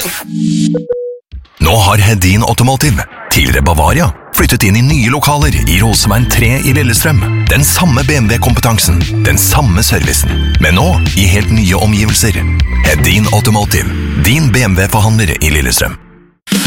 Nå har Hedin Automotive, tidligere Bavaria, flyttet inn i nye lokaler i Roseveien 3 i Lillestrøm. Den samme BMW-kompetansen, den samme servicen, men nå i helt nye omgivelser. Hedin Automotive, din BMW-forhandler i Lillestrøm.